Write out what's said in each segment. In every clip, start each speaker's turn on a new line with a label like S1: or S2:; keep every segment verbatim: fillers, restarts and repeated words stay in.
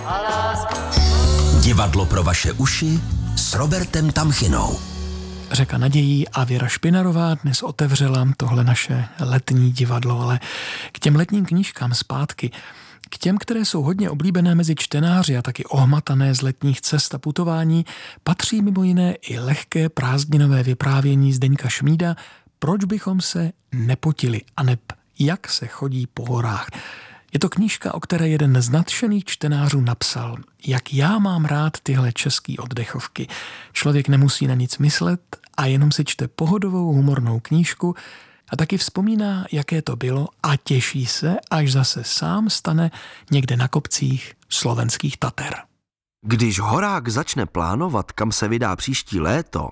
S1: Divadlo pro vaše uši s Robertem Tamchinou.
S2: Řeka nadějí a Věra Špinarová dnes otevřela tohle naše letní divadlo, ale k těm letním knížkám zpátky, k těm, které jsou hodně oblíbené mezi čtenáři a taky ohmatané z letních cest a putování, patří mimo jiné i lehké prázdninové vyprávění Zdeňka Šmída Proč bychom se nepotili, aneb Jak se chodí po horách. Je to knížka, o které jeden z nadšených čtenářů napsal: Jak já mám rád tyhle český oddechovky. Člověk nemusí na nic myslet a jenom si čte pohodovou humornou knížku a taky vzpomíná, jaké to bylo a těší se, až zase sám stane někde na kopcích slovenských Tater.
S3: Když horák začne plánovat, kam se vydá příští léto,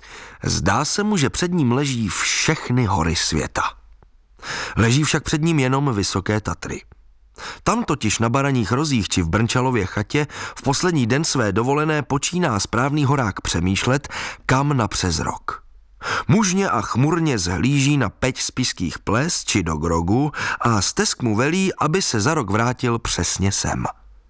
S3: zdá se mu, že před ním leží všechny hory světa. Leží však před ním jenom Vysoké Tatry. Tam totiž na Baraních Rozích či v Brnčalově chatě v poslední den své dovolené počíná správný horák přemýšlet, kam na přes rok. Mužně a chmurně zhlíží na peť spišských ples či do Grogu a stesk mu velí, aby se za rok vrátil přesně sem.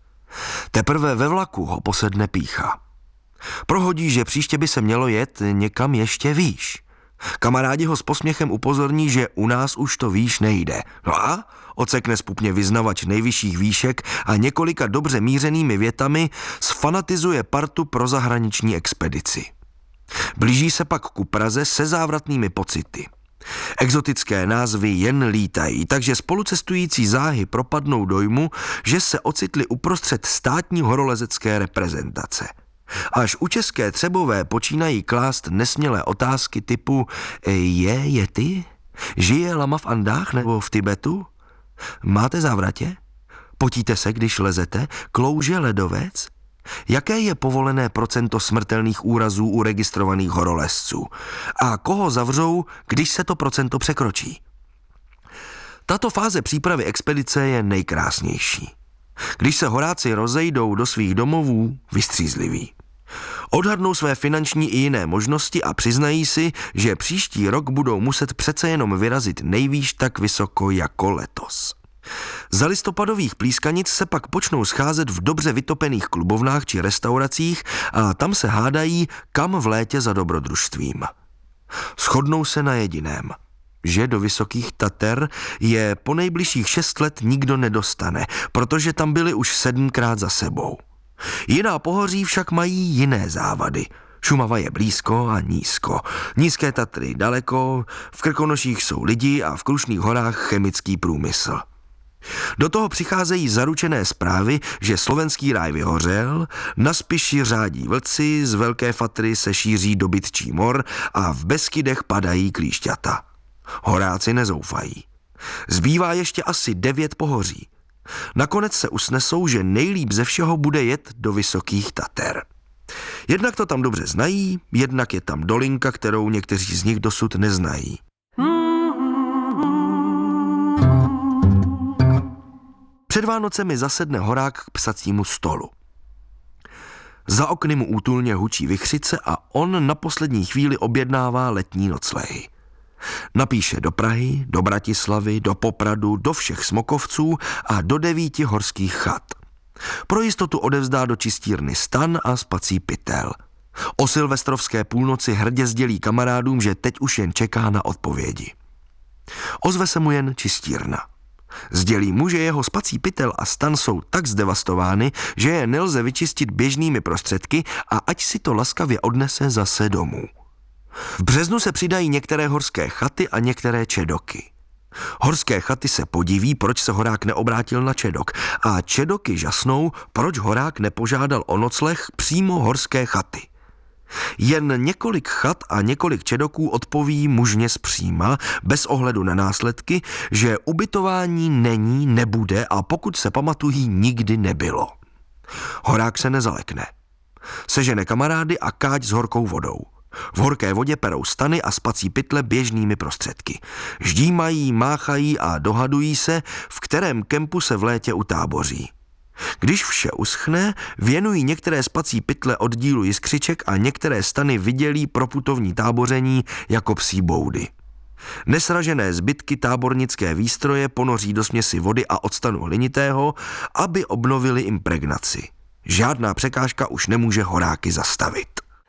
S3: Teprve ve vlaku ho posedne pýcha. Prohodí, že příště by se mělo jet někam ještě výš. Kamarádi ho s posměchem upozorní, že u nás už to výš nejde. No a ocekne zpupně vyznavač nejvyšších výšek a několika dobře mířenými větami sfanatizuje partu pro zahraniční expedici. Blíží se pak ku Praze se závratnými pocity. Exotické názvy jen lítají, takže spolucestující záhy propadnou dojmu, že se ocitli uprostřed státní horolezecké reprezentace. Až u České Třebové počínají klást nesmělé otázky typu je Yeti? Žije lama v Andách nebo v Tibetu? Máte závratě? Potíte se, když lezete? Klouže ledovec? Jaké je povolené procento smrtelných úrazů u registrovaných horolezců? A koho zavřou, když se to procento překročí? Tato fáze přípravy expedice je nejkrásnější. Když se horáci rozejdou do svých domovů, vystřízliví. Odhadnou své finanční i jiné možnosti a přiznají si, že příští rok budou muset přece jenom vyrazit nejvýš tak vysoko jako letos. Za listopadových plískanic se pak počnou scházet v dobře vytopených klubovnách či restauracích a tam se hádají, kam v létě za dobrodružstvím. Shodnou se na jediném, že do Vysokých Tater je po nejbližších šest let nikdo nedostane, protože tam byli už sedmkrát za sebou. Jiná pohoří však mají jiné závady. Šumava je blízko a nízko. Nízké Tatry daleko, v Krkonoších jsou lidi a v Krušných horách chemický průmysl. Do toho přicházejí zaručené zprávy, že slovenský ráj vyhořel, na Spiši řádí vlci, z Velké Fatry se šíří dobytčí mor a v Beskydech padají klíšťata. Horáci nezoufají. Zbývá ještě asi devět pohoří. Nakonec se usnesou, že nejlíp ze všeho bude jet do Vysokých Tater. Jednak to tam dobře znají, jednak je tam dolinka, kterou někteří z nich dosud neznají. Před Vánocemi zasedne horák k psacímu stolu. Za okny mu útulně hučí vichřice a on na poslední chvíli objednává letní noclehy. Napíše do Prahy, do Bratislavy, do Popradu, do všech Smokovců a do devíti horských chat. Pro jistotu odevzdá do čistírny stan a spací pytel. O silvestrovské půlnoci hrdě sdělí kamarádům, že teď už jen čeká na odpovědi. Ozve se mu jen čistírna. Sdělí mu, že jeho spací pytel a stan jsou tak zdevastovány, že je nelze vyčistit běžnými prostředky a ať si to laskavě odnese zase domů. V březnu se přidají některé horské chaty a některé čedoky. Horské chaty se podiví, proč se horák neobrátil na čedok, a čedoky žasnou, proč horák nepožádal o nocleh přímo horské chaty. Jen několik chat a několik čedoků odpoví mužně zpříma, bez ohledu na následky, že ubytování není, nebude a pokud se pamatují, nikdy nebylo. Horák se nezalekne. Sežene kamarády a káť s horkou vodou. V horké vodě perou stany a spací pytle běžnými prostředky. Ždímají, máchají a dohadují se, v kterém kempu se v létě utáboří. Když vše uschne, věnují některé spací pytle oddílu jiskřiček a některé stany vydělí pro putovní táboření jako psí boudy. Nesražené zbytky tábornické výstroje ponoří do směsi vody a octanu hlinitého, aby obnovili impregnaci. Žádná překážka už nemůže horáky zastavit.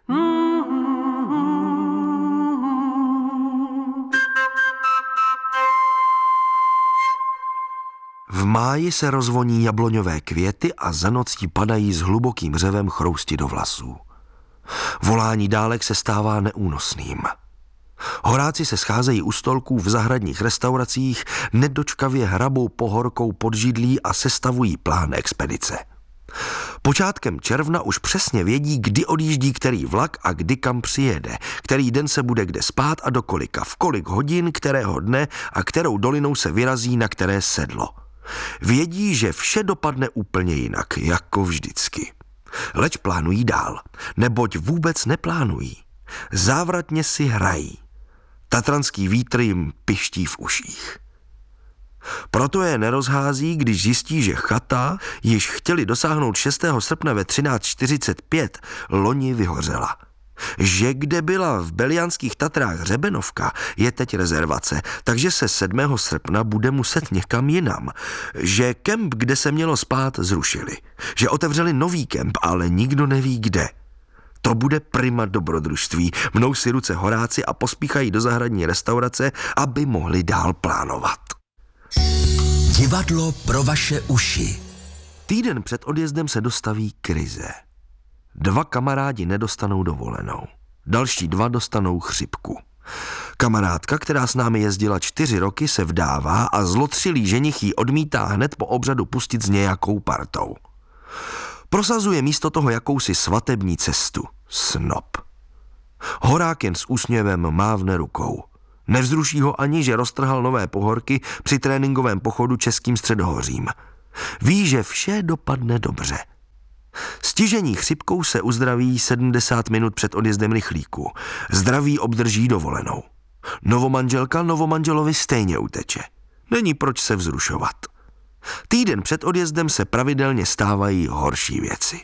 S3: V máji se rozvoní jabloňové květy a za nocí padají s hlubokým řevem chrousti do vlasů. Volání dálek se stává neúnosným. Horáci se scházejí u stolků v zahradních restauracích, nedočkavě hrabou pohorkou pod židlí a sestavují plán expedice. Počátkem června už přesně vědí, kdy odjíždí který vlak a kdy kam přijede, který den se bude kde spát a do kolika, v kolik hodin, kterého dne a kterou dolinou se vyrazí na které sedlo. Vědí, že vše dopadne úplně jinak, jako vždycky. Leč plánují dál, neboť vůbec neplánují. Závratně si hrají. Tatranský vítr jim piští v uších. Proto je nerozhází, když zjistí, že chata, již chtěli dosáhnout šestého srpna ve třináct čtyřicet pět, loni vyhořela. Že kde byla v Beliánských Tatrách hřebenovka, je teď rezervace, takže se sedmého srpna bude muset někam jinam. Že kemp, kde se mělo spát, zrušili. Že otevřeli nový kemp, ale nikdo neví kde. To bude prima dobrodružství. Mnou si ruce horáci a pospíchají do zahradní restaurace, aby mohli dál plánovat.
S1: Divadlo pro vaše uši.
S3: Týden před odjezdem se dostaví krize. Dva kamarádi nedostanou dovolenou. Další dva dostanou chřipku. Kamarádka, která s námi jezdila čtyři roky, se vdává a zlotřilý ženich ji odmítá hned po obřadu pustit s nějakou partou. Prosazuje místo toho jakousi svatební cestu. Snob. Horák jen s úsměvem mávne rukou. Nevzruší ho ani, že roztrhal nové pohorky při tréninkovém pochodu Českým středohořím. Ví, že vše dopadne dobře. Stižení chřipkou se uzdraví sedmdesát minut před odjezdem rychlíku. Zdraví obdrží dovolenou. Novomanželka novomanželovi stejně uteče. Není proč se vzrušovat. Týden před odjezdem se pravidelně stávají horší věci.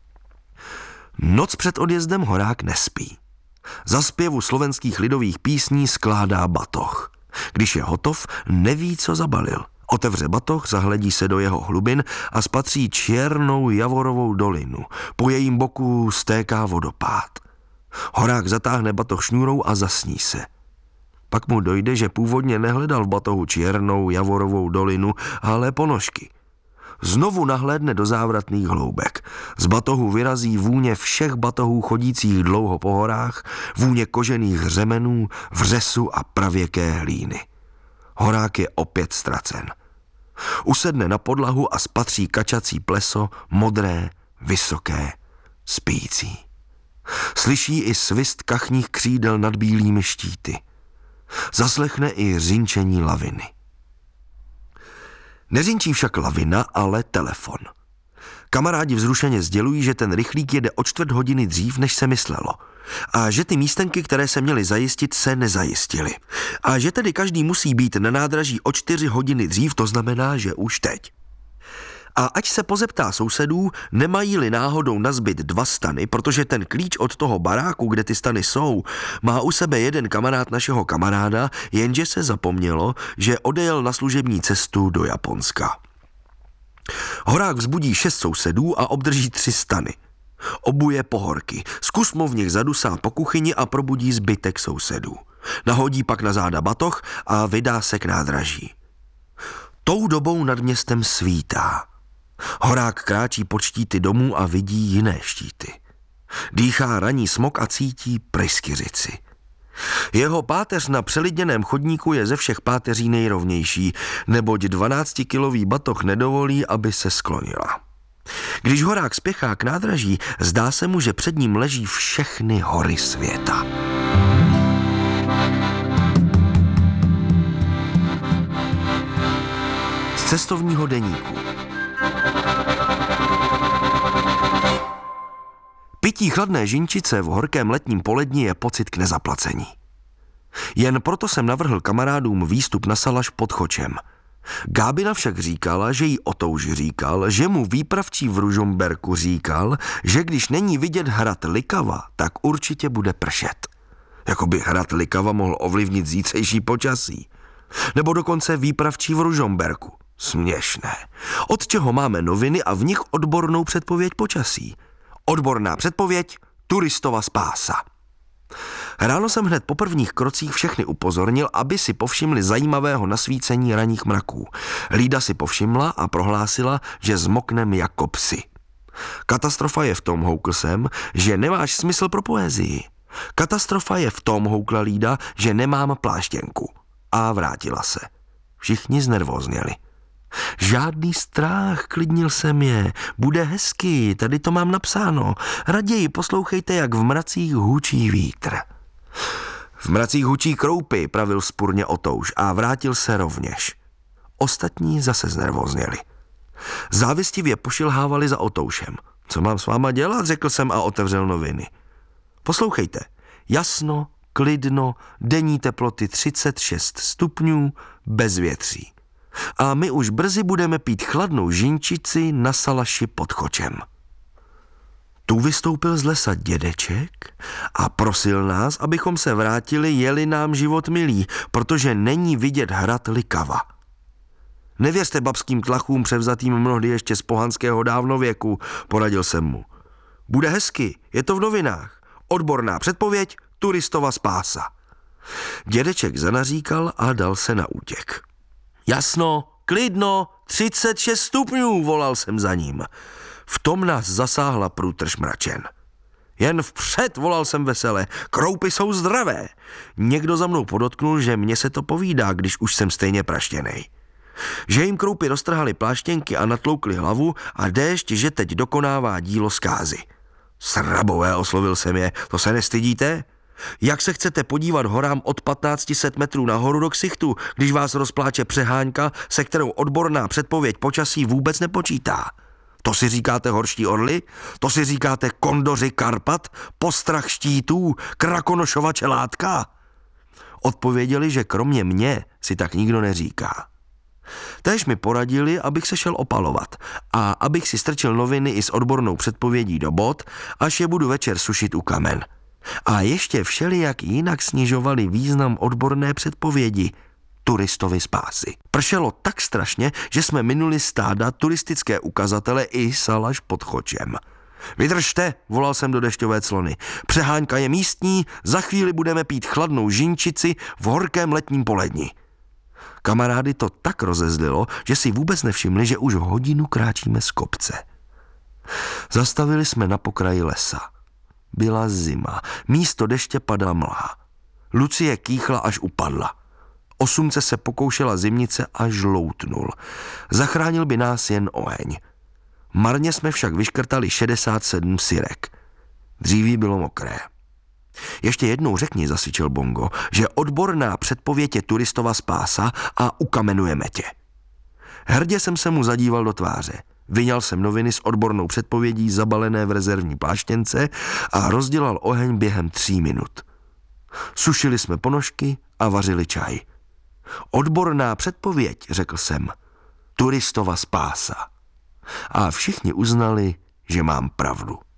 S3: Noc před odjezdem horák nespí. Za zpěvu slovenských lidových písní skládá batoh. Když je hotov, neví, co zabalil. Otevře batoh, zahledí se do jeho hlubin a spatří černou javorovou dolinu. Po jejím boku stéká vodopád. Horák zatáhne batoh šňůrou a zasní se. Pak mu dojde, že původně nehledal v batohu černou javorovou dolinu, ale ponožky. Znovu nahlédne do závratných hloubek. Z batohu vyrazí vůně všech batohů chodících dlouho po horách, vůně kožených řemenů, vřesu a pravěké hlíny. Horák je opět ztracen. Usedne na podlahu a spatří kačací pleso, modré, vysoké, spící. Slyší i svist kachních křídel nad bílými štíty. Zaslechne i řinčení laviny. Neřinčí však lavina, ale telefon. Kamarádi vzrušeně sdělují, že ten rychlík jede o čtvrt hodiny dřív, než se myslelo. A že ty místenky, které se měly zajistit, se nezajistily. A že tedy každý musí být na nádraží o čtyři hodiny dřív, to znamená, že už teď. A ať se pozeptá sousedů, nemají-li náhodou nazbyt dva stany, protože ten klíč od toho baráku, kde ty stany jsou, má u sebe jeden kamarád našeho kamaráda, jenže se zapomnělo, že odejel na služební cestu do Japonska. Horák vzbudí šest sousedů a obdrží tři stany. Obuje pohorky, zkusmo v nich zadusá po kuchyni a probudí zbytek sousedů. Nahodí pak na záda batoh a vydá se k nádraží. Tou dobou nad městem svítá. Horák kráčí pod štíty domů a vidí jiné štíty. Dýchá ranní smog a cítí pryskyřici. Jeho páteř na přelidněném chodníku je ze všech páteří nejrovnější, neboť dvanáctikilový batoh nedovolí, aby se sklonila. Když horák spěchá k nádraží, zdá se mu, že před ním leží všechny hory světa. Z cestovního deníku. Pití chladné žinčice v horkém letním poledni je pocit k nezaplacení. Jen proto jsem navrhl kamarádům výstup na Salaš pod Chočem. Gábina však říkala, že jí Otouž říkal, že mu výpravčí v Ružomberku říkal, že když není vidět hrad Likava, tak určitě bude pršet. Jakoby hrad Likava mohl ovlivnit zítřejší počasí. Nebo dokonce výpravčí v Ružomberku. Směšné. Od čeho máme noviny a v nich odbornou předpověď počasí? Odborná předpověď, turistova spása. Ráno jsem hned po prvních krocích všechny upozornil, aby si povšimli zajímavého nasvícení ranních mraků. Lída si povšimla a prohlásila, že zmoknem jako psi. Katastrofa je v tom, houkl jsem, že nemáš smysl pro poezii. Katastrofa je v tom, houkla Lída, že nemám pláštěnku. A vrátila se. Všichni znervózněli. Žádný strach, klidnil jsem je. Bude hezky, tady to mám napsáno. Raději poslouchejte, jak v mracích hučí vítr. V mracích hučí kroupy, pravil spurně Otouš a vrátil se rovněž. Ostatní zase znervózněli. Závistivě pošilhávali za Otoušem. Co mám s váma dělat, řekl jsem a otevřel noviny. Poslouchejte. Jasno, klidno, denní teploty třicet šest stupňů, bez větří. A my už brzy budeme pít chladnou žinčici na salaši pod Chočem. Tu vystoupil z lesa dědeček a prosil nás, abychom se vrátili, jeli nám život milý, protože není vidět hrad Likava. Nevěřte babským tlachům převzatým mnohdy ještě z pohanského dávnověku, poradil jsem mu. Bude hezky, je to v novinách. Odborná předpověď, turistova spása. Dědeček zanaříkal a dal se na útěk. Jasno, klidno, třicet šest stupňů, volal jsem za ním. V tom nás zasáhla průtrž mračen. Jen vpřed, volal jsem vesele, kroupy jsou zdravé. Někdo za mnou podotknul, že mně se to povídá, když už jsem stejně praštěnej. Že jim kroupy roztrhali pláštěnky a natloukli hlavu a déšť, že teď dokonává dílo zkázy. Srabové, oslovil jsem je, to se nestydíte? Jak se chcete podívat horám od patnáct set metrů nahoru do ksichtu, když vás rozpláče přehánka, se kterou odborná předpověď počasí vůbec nepočítá? To si říkáte horští orly? To si říkáte kondoři Karpat? Postrach štítů? Krakonošova čelátka? Odpověděli, že kromě mě si tak nikdo neříká. Též mi poradili, abych se šel opalovat a abych si strčil noviny i s odbornou předpovědí do bot, až je budu večer sušit u kamen. A ještě všelijak jinak snižovali význam odborné předpovědi, turistovy spásy. Pršelo tak strašně, že jsme minuli stáda, turistické ukazatele i salaš pod Chočem. Vydržte, volal jsem do dešťové clony. Přehánka je místní, za chvíli budeme pít chladnou žinčici v horkém letním poledni. Kamarády to tak rozezlilo, že si vůbec nevšimli, že už hodinu kráčíme z kopce. Zastavili jsme na pokraji lesa. Byla zima, místo deště padala mlha. Lucie kýchla, až upadla. Osumce se pokoušela zimnice a žloutnul. Zachránil by nás jen oheň. Marně jsme však vyškrtali šedesát sedm sirek. Dříví bylo mokré. Ještě jednou řekni, zasvičil Bongo, že odborná předpověď je turistova spása a ukamenujeme tě. Hrdě jsem se mu zadíval do tváře. Vyňal jsem noviny s odbornou předpovědí zabalené v rezervní pláštěnce a rozdělal oheň během tří minut. Sušili jsme ponožky a vařili čaj. Odborná předpověď, řekl jsem, turistova spása. A všichni uznali, že mám pravdu.